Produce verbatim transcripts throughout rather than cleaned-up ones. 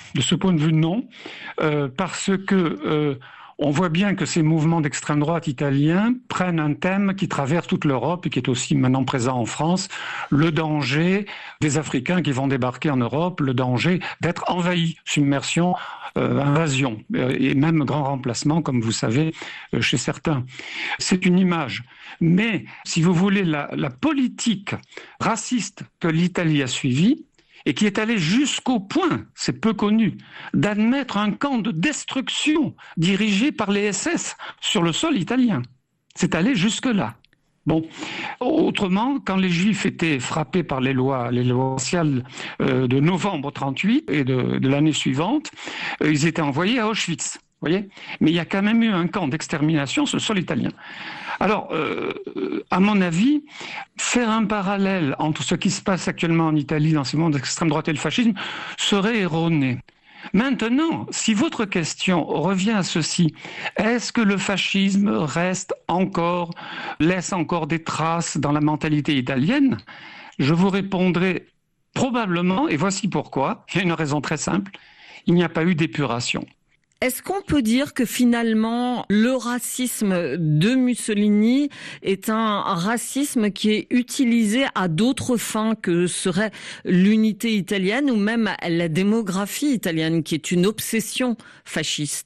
De ce point de vue, non, euh, parce que euh, on voit bien que ces mouvements d'extrême droite italiens prennent un thème qui traverse toute l'Europe et qui est aussi maintenant présent en France, le danger des Africains qui vont débarquer en Europe, le danger d'être envahis, submersion, euh, invasion euh, et même grand remplacement, comme vous savez, euh, chez certains. C'est une image. Mais, si vous voulez, la, la politique raciste que l'Italie a suivie, et qui est allé jusqu'au point, c'est peu connu, d'admettre un camp de destruction dirigé par les S S sur le sol italien. C'est allé jusque-là. Bon, autrement, quand les Juifs étaient frappés par les lois, les lois raciales euh, de novembre trente-huit et de, de l'année suivante, euh, ils étaient envoyés à Auschwitz. Voyez ? Mais il y a quand même eu un camp d'extermination sur le sol italien. Alors, euh, à mon avis, faire un parallèle entre ce qui se passe actuellement en Italie dans ces mondes d'extrême droite et le fascisme serait erroné. Maintenant, si votre question revient à ceci, est-ce que le fascisme reste encore, laisse encore des traces dans la mentalité italienne ? Je vous répondrai probablement, et voici pourquoi. Il y a une raison très simple, il n'y a pas eu d'épuration. Est-ce qu'on peut dire que finalement le racisme de Mussolini est un racisme qui est utilisé à d'autres fins que serait l'unité italienne ou même la démographie italienne, qui est une obsession fasciste ?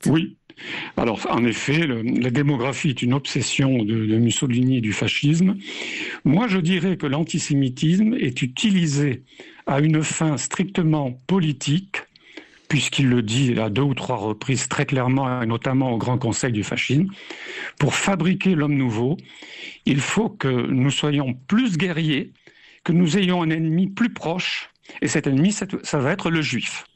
Oui. Alors, en effet, le, la démographie est une obsession de, de Mussolini et du fascisme. Moi, je dirais que l'antisémitisme est utilisé à une fin strictement politique, puisqu'il le dit à deux ou trois reprises très clairement, et notamment au Grand Conseil du fascisme, pour fabriquer l'homme nouveau, il faut que nous soyons plus guerriers, que nous ayons un ennemi plus proche, et cet ennemi, ça va être le juif.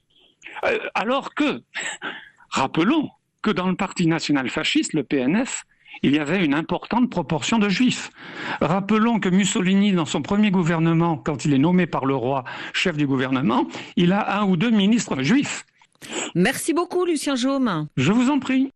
Alors que, rappelons que dans le parti national fasciste, le P N F, il y avait une importante proportion de juifs. Rappelons que Mussolini, dans son premier gouvernement, quand il est nommé par le roi chef du gouvernement, il a un ou deux ministres juifs. Merci beaucoup, Lucien Jaume. Je vous en prie.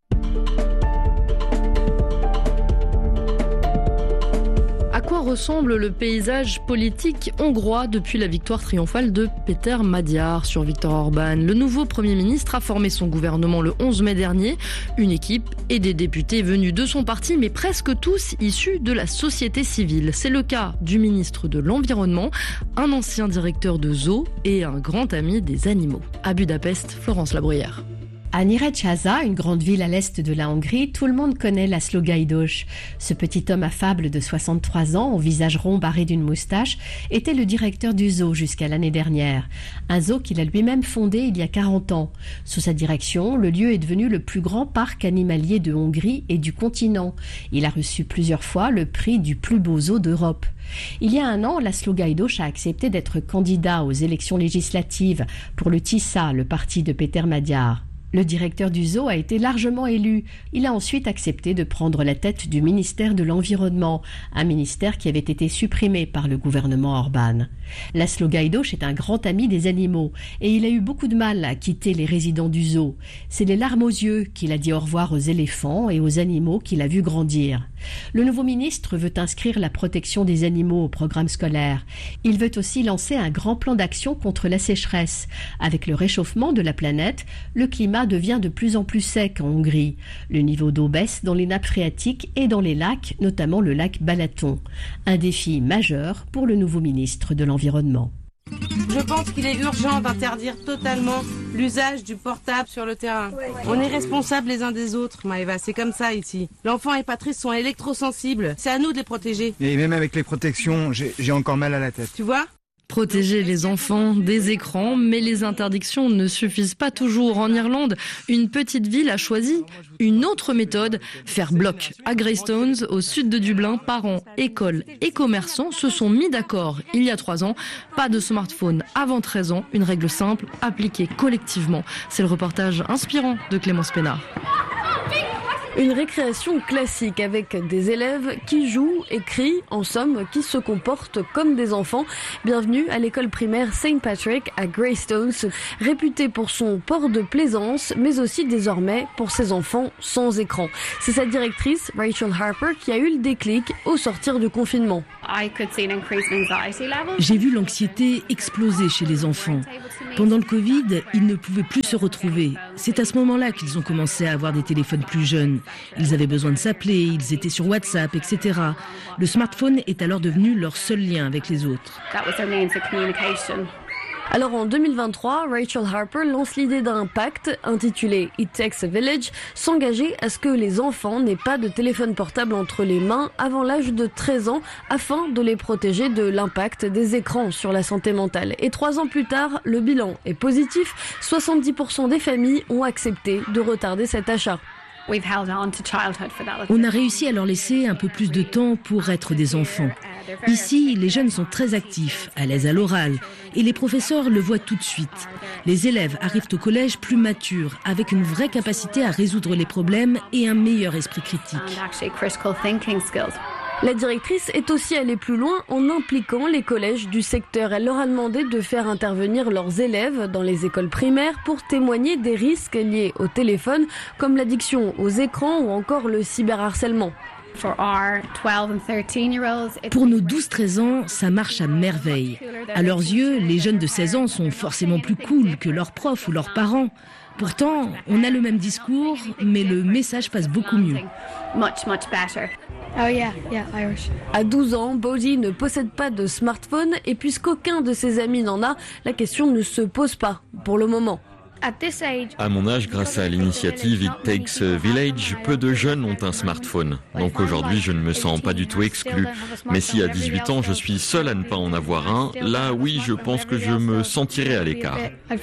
À quoi ressemble le paysage politique hongrois depuis la victoire triomphale de Péter Magyar sur Viktor Orban ? Le nouveau Premier ministre a formé son gouvernement le onze mai dernier. Une équipe et des députés venus de son parti, mais presque tous issus de la société civile. C'est le cas du ministre de l'Environnement, un ancien directeur de zoo et un grand ami des animaux. À Budapest, Florence Labruyère. À Nyíregyháza, une grande ville à l'est de la Hongrie, tout le monde connaît László Guidos. Ce petit homme affable de soixante-trois ans, au visage rond barré d'une moustache, était le directeur du zoo jusqu'à l'année dernière. Un zoo qu'il a lui-même fondé il y a quarante ans. Sous sa direction, le lieu est devenu le plus grand parc animalier de Hongrie et du continent. Il a reçu plusieurs fois le prix du plus beau zoo d'Europe. Il y a un an, László Guidos a accepté d'être candidat aux élections législatives pour le Tisza, le parti de Péter Magyar. Le directeur du zoo a été largement élu. Il a ensuite accepté de prendre la tête du ministère de l'Environnement, un ministère qui avait été supprimé par le gouvernement Orban. László Guidos est un grand ami des animaux et il a eu beaucoup de mal à quitter les résidents du zoo. C'est les larmes aux yeux qu'il a dit au revoir aux éléphants et aux animaux qu'il a vus grandir. Le nouveau ministre veut inscrire la protection des animaux au programme scolaire. Il veut aussi lancer un grand plan d'action contre la sécheresse. Avec le réchauffement de la planète, le climat devient de plus en plus sec en Hongrie. Le niveau d'eau baisse dans les nappes phréatiques et dans les lacs, notamment le lac Balaton. Un défi majeur pour le nouveau ministre de l'Environnement. Je pense qu'il est urgent d'interdire totalement l'usage du portable sur le terrain. On est responsables les uns des autres, Maëva, c'est comme ça ici. L'enfant et Patrice sont électrosensibles, c'est à nous de les protéger. Et même avec les protections, j'ai, j'ai encore mal à la tête. Tu vois ? Protéger les enfants des écrans, mais les interdictions ne suffisent pas toujours. En Irlande, une petite ville a choisi une autre méthode, faire bloc. À Greystones, au sud de Dublin, parents, écoles et commerçants se sont mis d'accord il y a trois ans. Pas de smartphone avant treize ans, une règle simple, appliquée collectivement. C'est le reportage inspirant de Clémence Pénard. Une récréation classique avec des élèves qui jouent et crient, en somme, qui se comportent comme des enfants. Bienvenue à l'école primaire Saint Patrick à Greystones, réputée pour son port de plaisance, mais aussi désormais pour ses enfants sans écran. C'est sa directrice, Rachel Harper, qui a eu le déclic au sortir du confinement. J'ai vu l'anxiété exploser chez les enfants. Pendant le Covid, ils ne pouvaient plus se retrouver. C'est à ce moment-là qu'ils ont commencé à avoir des téléphones plus jeunes. Ils avaient besoin de s'appeler, ils étaient sur WhatsApp, et cetera. Le smartphone est alors devenu leur seul lien avec les autres. Alors en deux mille vingt-trois, Rachel Harper lance l'idée d'un pacte intitulé It Takes a Village, s'engager à ce que les enfants n'aient pas de téléphone portable entre les mains avant l'âge de treize ans afin de les protéger de l'impact des écrans sur la santé mentale. Et trois ans plus tard, le bilan est positif. soixante-dix pour cent des familles ont accepté de retarder cet achat. On a réussi à leur laisser un peu plus de temps pour être des enfants. Ici, les jeunes sont très actifs, à l'aise à l'oral, et les professeurs le voient tout de suite. Les élèves arrivent au collège plus matures, avec une vraie capacité à résoudre les problèmes et un meilleur esprit critique. La directrice est aussi allée plus loin en impliquant les collèges du secteur. Elle leur a demandé de faire intervenir leurs élèves dans les écoles primaires pour témoigner des risques liés au téléphone, comme l'addiction aux écrans ou encore le cyberharcèlement. Pour nos douze treize ans, ça marche à merveille. À leurs yeux, les jeunes de seize ans sont forcément plus cool que leurs profs ou leurs parents. Pourtant, on a le même discours, mais le message passe beaucoup mieux. Oh yeah, yeah, Irish. À douze ans, Bodhi ne possède pas de smartphone et puisqu'aucun de ses amis n'en a, la question ne se pose pas pour le moment. À mon âge, grâce à l'initiative It Takes a Village, peu de jeunes ont un smartphone. Donc aujourd'hui, je ne me sens pas du tout exclu. Mais si à dix-huit ans, je suis seul à ne pas en avoir un, là oui, je pense que je me sentirai à l'écart.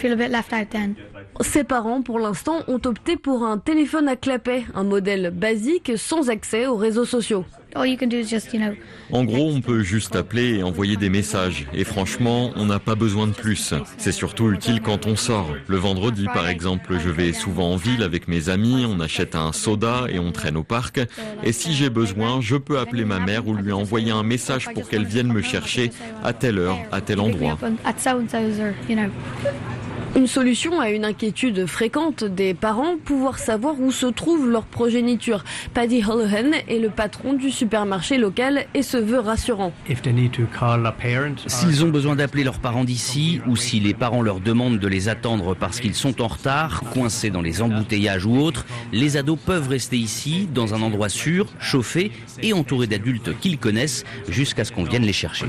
Ses parents, pour l'instant, ont opté pour un téléphone à clapet, un modèle basique sans accès aux réseaux sociaux. En gros, on peut juste appeler et envoyer des messages. Et franchement, on n'a pas besoin de plus. C'est surtout utile quand on sort. Le vendredi, par exemple, je vais souvent en ville avec mes amis, on achète un soda et on traîne au parc. Et si j'ai besoin, je peux appeler ma mère ou lui envoyer un message pour qu'elle vienne me chercher à telle heure, à tel endroit. Une solution à une inquiétude fréquente des parents, pouvoir savoir où se trouve leur progéniture. Paddy Holohan est le patron du supermarché local et se veut rassurant. S'ils ont besoin d'appeler leurs parents d'ici ou si les parents leur demandent de les attendre parce qu'ils sont en retard, coincés dans les embouteillages ou autres, les ados peuvent rester ici, dans un endroit sûr, chauffé et entouré d'adultes qu'ils connaissent jusqu'à ce qu'on vienne les chercher.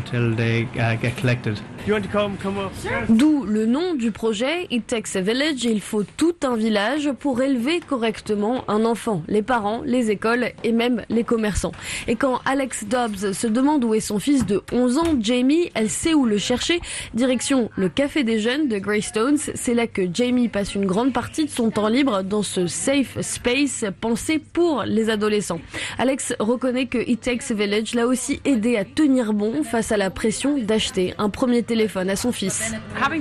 D'où le nom du projet It Takes a Village. Il faut tout un village pour élever correctement un enfant. Les parents, les écoles et même les commerçants. Et quand Alex Dobbs se demande où est son fils de onze ans, Jamie, elle sait où le chercher. Direction le Café des Jeunes de Greystones. C'est là que Jamie passe une grande partie de son temps libre dans ce safe space pensé pour les adolescents. Alex reconnaît que It Takes a Village l'a aussi aidé à tenir bon face à la pression d'acheter un premier téléphone à son fils.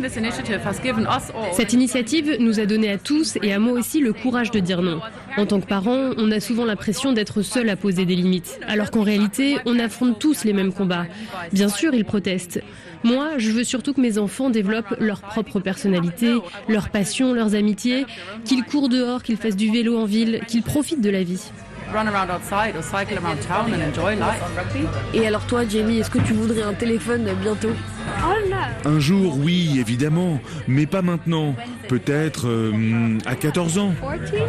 Cette initiative nous a donné à tous et à moi aussi le courage de dire non. En tant que parents, on a souvent l'impression d'être seul à poser des limites, alors qu'en réalité, on affronte tous les mêmes combats. Bien sûr, ils protestent. Moi, je veux surtout que mes enfants développent leur propre personnalité, leurs passions, leurs amitiés, qu'ils courent dehors, qu'ils fassent du vélo en ville, qu'ils profitent de la vie. Et alors toi, Jamie, est-ce que tu voudrais un téléphone bientôt ? Un jour, oui, évidemment, mais pas maintenant. Peut-être euh, à quatorze ans.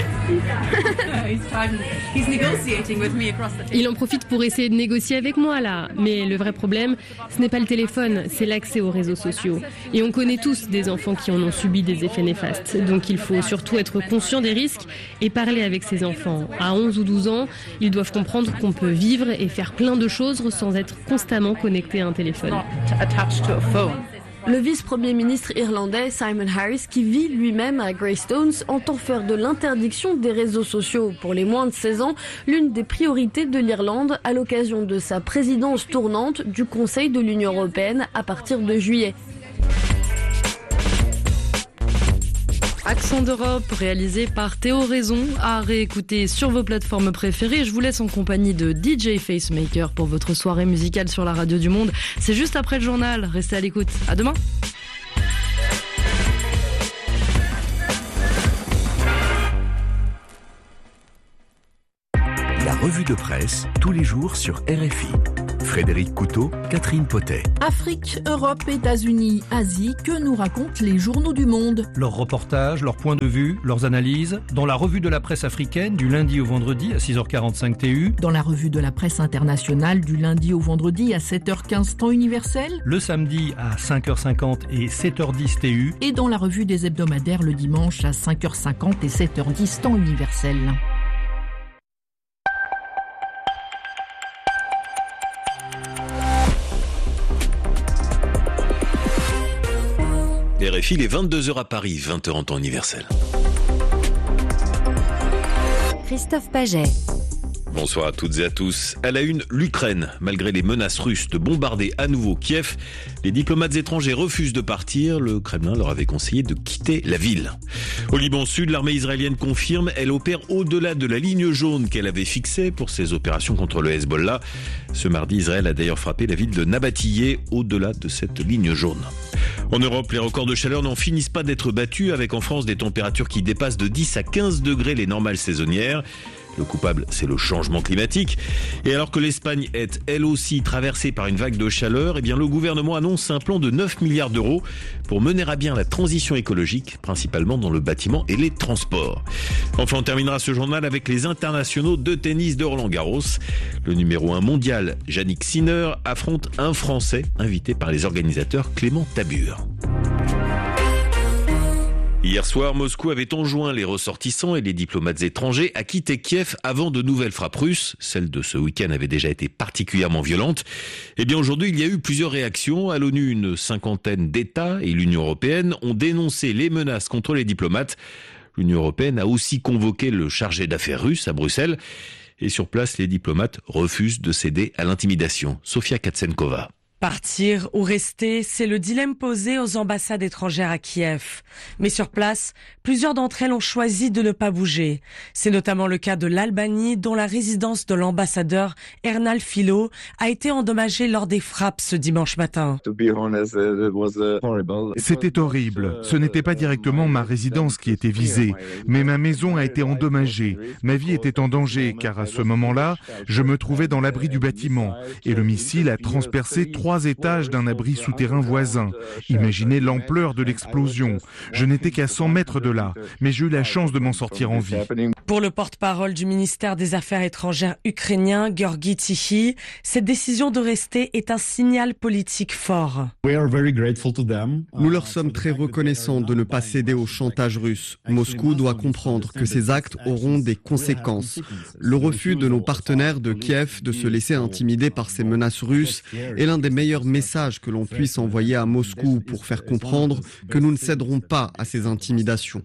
Il en profite pour essayer de négocier avec moi, là. Mais le vrai problème, ce n'est pas le téléphone, c'est l'accès aux réseaux sociaux. Et on connaît tous des enfants qui en ont subi des effets néfastes. Donc il faut surtout être conscient des risques et parler avec ses enfants. À onze ou douze ans, ils doivent comprendre qu'on peut vivre et faire plein de choses sans être constamment connecté à un téléphone. Le vice-premier ministre irlandais Simon Harris, qui vit lui-même à Greystones, entend faire de l'interdiction des réseaux sociaux pour les moins de seize ans l'une des priorités de l'Irlande à l'occasion de sa présidence tournante du Conseil de l'Union européenne à partir de juillet. Accent d'Europe, réalisé par Théo Raison, à réécouter sur vos plateformes préférées. Je vous laisse en compagnie de D J Facemaker pour votre soirée musicale sur la radio du Monde. C'est juste après le journal. Restez à l'écoute. À demain. La revue de presse, tous les jours sur R F I. Frédéric Couteau, Catherine Potet. Afrique, Europe, États-Unis, Asie, que nous racontent les journaux du monde? Leurs reportages, leurs points de vue, leurs analyses, dans la revue de la presse africaine du lundi au vendredi à six heures quarante-cinq T U. Dans la revue de la presse internationale du lundi au vendredi à sept heures quinze temps universel. Le samedi à cinq heures cinquante et sept heures dix T U. Et dans la revue des hebdomadaires le dimanche à cinq heures cinquante et sept heures dix temps universel. R F I, il est vingt-deux heures à Paris, vingt heures en temps universel. Christophe Paget. Bonsoir à toutes et à tous. À la une, l'Ukraine. Malgré les menaces russes de bombarder à nouveau Kiev, les diplomates étrangers refusent de partir. Le Kremlin leur avait conseillé de quitter la ville. Au Liban Sud, l'armée israélienne confirme, elle opère au-delà de la ligne jaune qu'elle avait fixée pour ses opérations contre le Hezbollah. Ce mardi, Israël a d'ailleurs frappé la ville de Nabatillé au-delà de cette ligne jaune. En Europe, les records de chaleur n'en finissent pas d'être battus, avec en France des températures qui dépassent de dix à quinze degrés les normales saisonnières. Le coupable, c'est le changement climatique. Et alors que l'Espagne est, elle aussi, traversée par une vague de chaleur, eh bien, le gouvernement annonce un plan de neuf milliards d'euros pour mener à bien la transition écologique, principalement dans le bâtiment et les transports. Enfin, on terminera ce journal avec les internationaux de tennis de Roland-Garros. Le numéro un mondial, Jannik Sinner, affronte un Français invité par les organisateurs Clément Tabur. Hier soir, Moscou avait enjoint les ressortissants et les diplomates étrangers à quitter Kiev avant de nouvelles frappes russes. Celle de ce week-end avait déjà été particulièrement violente. Eh bien, aujourd'hui, il y a eu plusieurs réactions. À l'ONU, une cinquantaine d'États et l'Union européenne ont dénoncé les menaces contre les diplomates. L'Union européenne a aussi convoqué le chargé d'affaires russe à Bruxelles. Et sur place, les diplomates refusent de céder à l'intimidation. Sofia Katsenkova. Partir ou rester, c'est le dilemme posé aux ambassades étrangères à Kiev. Mais sur place, plusieurs d'entre elles ont choisi de ne pas bouger. C'est notamment le cas de l'Albanie, dont la résidence de l'ambassadeur Ernal Filo a été endommagée lors des frappes ce dimanche matin. C'était horrible. Ce n'était pas directement ma résidence qui était visée, mais ma maison a été endommagée. Ma vie était en danger, car à ce moment-là, je me trouvais dans l'abri du bâtiment, et le missile a transpercé trois Trois étages d'un abri souterrain voisin. Imaginez l'ampleur de l'explosion. Je n'étais qu'à cent mètres de là, mais j'ai eu la chance de m'en sortir en vie. Pour le porte-parole du ministère des Affaires étrangères ukrainien, Georgi Tichy, cette décision de rester est un signal politique fort. Nous leur sommes très reconnaissants de ne pas céder au chantage russe. Moscou doit comprendre que ces actes auront des conséquences. Le refus de nos partenaires de Kiev de se laisser intimider par ces menaces russes est l'un des meilleurs messages que l'on puisse envoyer à Moscou pour faire comprendre que nous ne céderons pas à ces intimidations.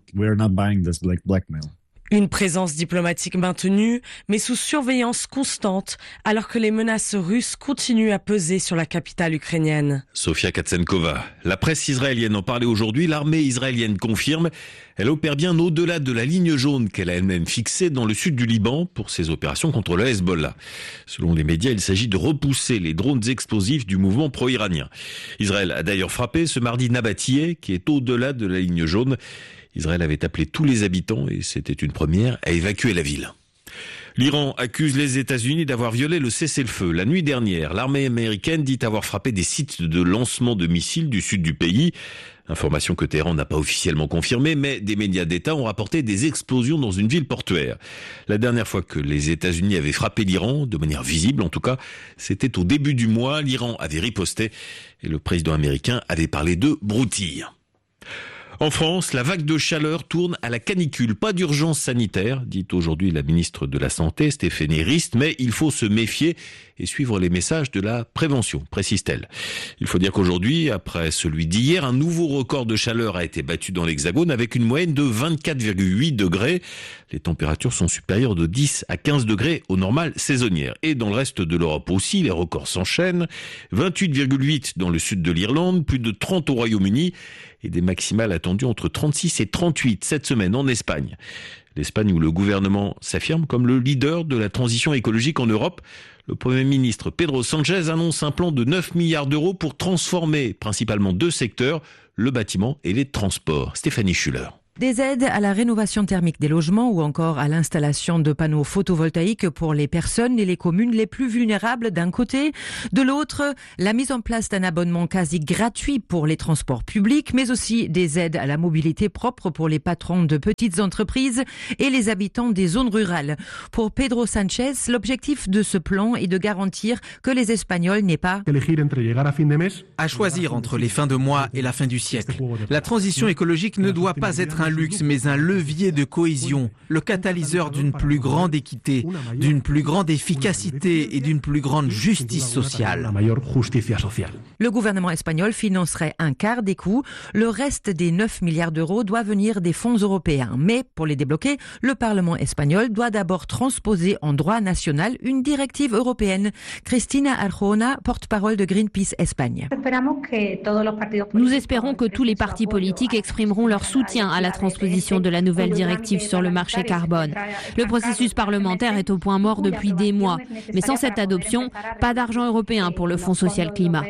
Une présence diplomatique maintenue, mais sous surveillance constante, alors que les menaces russes continuent à peser sur la capitale ukrainienne. Sofia Katsenkova. La presse israélienne en parlait aujourd'hui. L'armée israélienne confirme. Elle opère bien au-delà de la ligne jaune qu'elle a elle-même fixée dans le sud du Liban pour ses opérations contre le Hezbollah. Selon les médias, il s'agit de repousser les drones explosifs du mouvement pro-iranien. Israël a d'ailleurs frappé ce mardi Nabatillé, qui est au-delà de la ligne jaune. Israël avait appelé tous les habitants, et c'était une première, à évacuer la ville. L'Iran accuse les États-Unis d'avoir violé le cessez-le-feu. La nuit dernière, l'armée américaine dit avoir frappé des sites de lancement de missiles du sud du pays. Information que Téhéran n'a pas officiellement confirmée, mais des médias d'État ont rapporté des explosions dans une ville portuaire. La dernière fois que les États-Unis avaient frappé l'Iran, de manière visible en tout cas, c'était au début du mois. L'Iran avait riposté et le président américain avait parlé de broutille. En France, la vague de chaleur tourne à la canicule. Pas d'urgence sanitaire, dit aujourd'hui la ministre de la Santé, Stéphanie Rist, mais il faut se méfier et suivre les messages de la prévention, précise-t-elle. Il faut dire qu'aujourd'hui, après celui d'hier, un nouveau record de chaleur a été battu dans l'Hexagone avec une moyenne de vingt-quatre virgule huit degrés. Les températures sont supérieures de dix à quinze degrés aux normales saisonnières. Et dans le reste de l'Europe aussi, les records s'enchaînent. vingt-huit virgule huit dans le sud de l'Irlande, plus de trente au Royaume-Uni et des maximales attendues entre trente-six et trente-huit cette semaine en Espagne. L'Espagne où le gouvernement s'affirme comme le leader de la transition écologique en Europe. Le Premier ministre Pedro Sánchez annonce un plan de neuf milliards d'euros pour transformer principalement deux secteurs, le bâtiment et les transports. Stéphanie Schuller. Des aides à la rénovation thermique des logements ou encore à l'installation de panneaux photovoltaïques pour les personnes et les communes les plus vulnérables d'un côté. De l'autre, la mise en place d'un abonnement quasi gratuit pour les transports publics, mais aussi des aides à la mobilité propre pour les patrons de petites entreprises et les habitants des zones rurales. Pour Pedro Sánchez, l'objectif de ce plan est de garantir que les Espagnols n'aient pas à choisir entre les fins de mois et la fin du siècle. La transition écologique ne doit pas être un luxe, mais un levier de cohésion, le catalyseur d'une plus grande équité, d'une plus grande efficacité et d'une plus grande justice sociale. Le gouvernement espagnol financerait un quart des coûts. Le reste des neuf milliards d'euros doit venir des fonds européens. Mais pour les débloquer, le Parlement espagnol doit d'abord transposer en droit national une directive européenne. Cristina Arjona, porte-parole de Greenpeace Espagne. Nous espérons que tous les partis politiques exprimeront leur soutien à la transposition de la nouvelle directive sur le marché carbone. Le processus parlementaire est au point mort depuis des mois. Mais sans cette adoption, pas d'argent européen pour le Fonds social climat.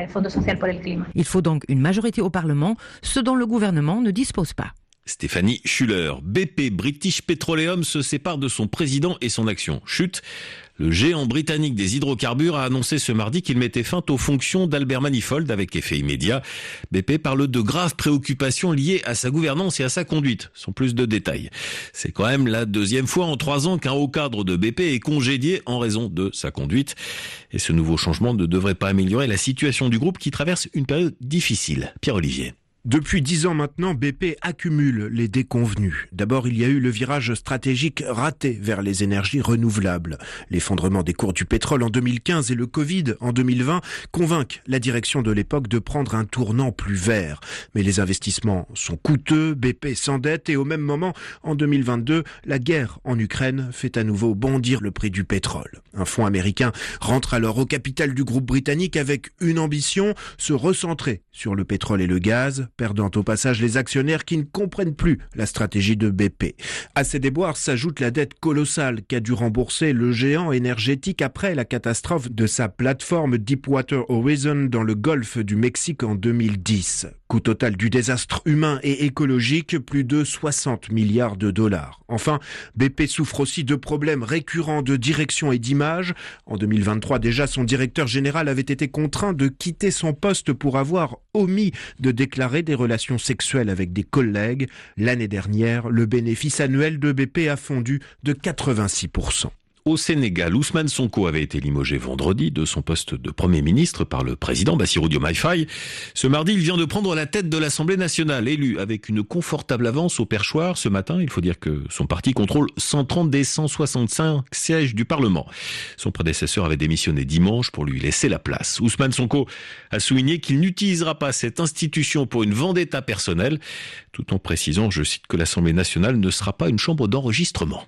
Il faut donc une majorité au Parlement, ce dont le gouvernement ne dispose pas. Stéphanie Schuller. B P, British Petroleum, se sépare de son président et son action chute. Le géant britannique des hydrocarbures a annoncé ce mardi qu'il mettait fin aux fonctions d'Albert Manifold avec effet immédiat. B P parle de graves préoccupations liées à sa gouvernance et à sa conduite, sans plus de détails. C'est quand même la deuxième fois en trois ans qu'un haut cadre de B P est congédié en raison de sa conduite. Et ce nouveau changement ne devrait pas améliorer la situation du groupe qui traverse une période difficile. Pierre-Olivier. Depuis dix ans maintenant, B P accumule les déconvenus. D'abord, il y a eu le virage stratégique raté vers les énergies renouvelables. L'effondrement des cours du pétrole en deux mille quinze et le Covid en deux mille vingt convainquent la direction de l'époque de prendre un tournant plus vert. Mais les investissements sont coûteux, B P s'endette et au même moment, en deux mille vingt-deux, la guerre en Ukraine fait à nouveau bondir le prix du pétrole. Un fonds américain rentre alors au capital du groupe britannique avec une ambition, se recentrer sur le pétrole et le gaz, perdant au passage les actionnaires qui ne comprennent plus la stratégie de B P. À ces déboires s'ajoute la dette colossale qu'a dû rembourser le géant énergétique après la catastrophe de sa plateforme Deepwater Horizon dans le golfe du Mexique en deux mille dix. Coût total du désastre humain et écologique, plus de soixante milliards de dollars. Enfin, B P souffre aussi de problèmes récurrents de direction et d'image. En deux mille vingt-trois, déjà, son directeur général avait été contraint de quitter son poste pour avoir omis de déclarer des relations sexuelles avec des collègues. L'année dernière, le bénéfice annuel de B P a fondu de quatre-vingt-six pour cent. Au Sénégal, Ousmane Sonko avait été limogé vendredi de son poste de Premier ministre par le président Bassirou Diomaye Faye. Ce mardi, il vient de prendre la tête de l'Assemblée nationale, élu avec une confortable avance au perchoir. Ce matin, il faut dire que son parti contrôle cent trente des cent soixante-cinq sièges du Parlement. Son prédécesseur avait démissionné dimanche pour lui laisser la place. Ousmane Sonko a souligné qu'il n'utilisera pas cette institution pour une vendetta personnelle, tout en précisant, je cite, que l'Assemblée nationale ne sera pas une chambre d'enregistrement.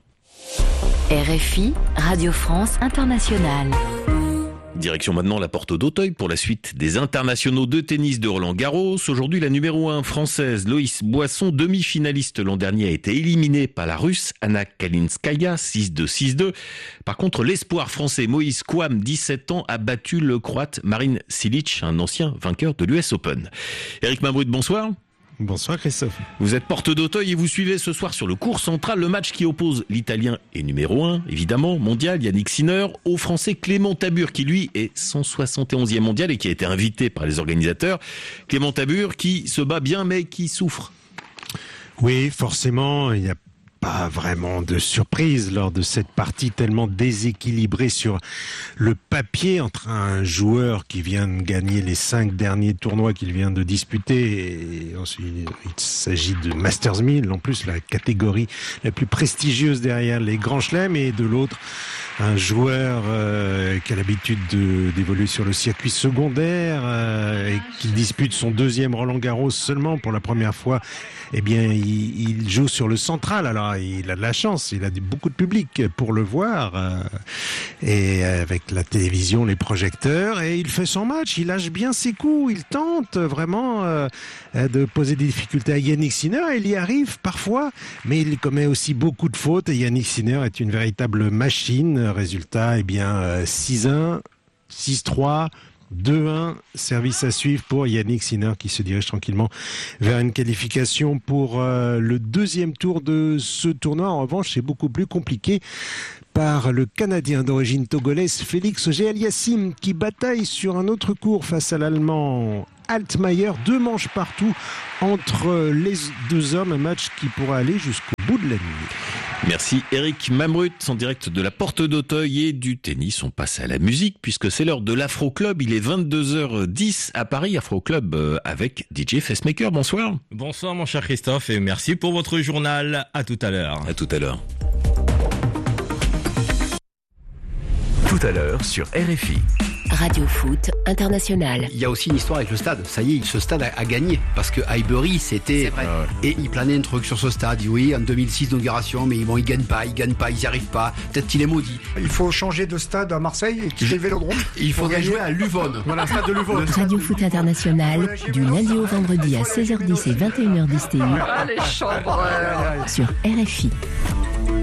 R F I, Radio France Internationale. Direction maintenant la Porte d'Auteuil pour la suite des internationaux de tennis de Roland-Garros. Aujourd'hui, la numéro un française, Loïs Boisson, demi-finaliste l'an dernier, a été éliminée par la Russe Anna Kalinskaya, six deux six deux. Par contre, l'espoir français Moïse Kouam, dix-sept ans, a battu le Croate Marin Cilic, un ancien vainqueur de l'U S Open. Éric Mabrude, bonsoir. Bonsoir Christophe. Vous êtes Porte d'Auteuil et vous suivez ce soir sur le court central le match qui oppose l'Italien et numéro un, évidemment, mondial, Yannick Sinner, au Français Clément Tabur qui lui est cent soixante et onzième mondial et qui a été invité par les organisateurs. Clément Tabur qui se bat bien mais qui souffre. Oui, forcément, il y a pas vraiment de surprise lors de cette partie tellement déséquilibrée sur le papier entre un joueur qui vient de gagner les cinq derniers tournois qu'il vient de disputer et ensuite il s'agit de Masters mille, en plus la catégorie la plus prestigieuse derrière les grands chelems, et de l'autre un joueur euh, qui a l'habitude de, d'évoluer sur le circuit secondaire euh, et qui dispute son deuxième Roland-Garros seulement pour la première fois. Eh bien, il, il joue sur le central. Alors, il a de la chance. Il a beaucoup de public pour le voir. Euh, et avec la télévision, les projecteurs. Et il fait son match. Il lâche bien ses coups. Il tente vraiment euh, de poser des difficultés à Yannick Sinner. Il y arrive parfois. Mais il commet aussi beaucoup de fautes. Et Yannick Sinner est une véritable machine. Résultat, eh bien, euh, six un, six trois... deux un, service à suivre pour Yannick Sinner qui se dirige tranquillement vers une qualification pour euh, le deuxième tour de ce tournoi. En revanche, c'est beaucoup plus compliqué par le Canadien d'origine togolaise Félix Auger-Aliassime qui bataille sur un autre court face à l'Allemand Altmaier. Deux manches partout entre les deux hommes, un match qui pourra aller jusqu'au bout de la nuit. Merci Eric Mamrut en direct de la Porte d'Auteuil et du tennis. On passe à la musique puisque c'est l'heure de l'Afro Club. Il est vingt-deux heures dix à Paris. Afro Club avec D J Facemaker. Bonsoir. Bonsoir mon cher Christophe et merci pour votre journal. À tout à l'heure. À tout à l'heure. Tout à l'heure sur R F I. Radio Foot International. Il y a aussi une histoire avec le stade. Ça y est, ce stade a, a gagné. Parce que Highbury, c'était... Ah ouais. Et il planait un truc sur ce stade. Oui, en deux mille six, d'inauguration, mais bon, ils gagnent pas, ils gagnent pas, ils n'y arrivent pas. Peut-être qu'il est maudit. Il faut changer de stade à Marseille et quitter le Vélodrome. Il faudrait jouer à Luvonne. Voilà, stade de Luvonne. Radio Foot International, du lundi au vendredi à seize heures dix et vingt et une heures dix T U. Ah, les chambres. Sur R F I.